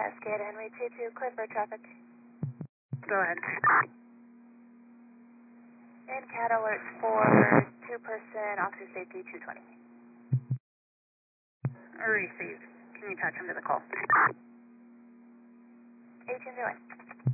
Cascade, Henry 22, clear for traffic. Go ahead. And CAT alerts for 2%, officer safety 220. Received. Can you patch him to the call? 18 0.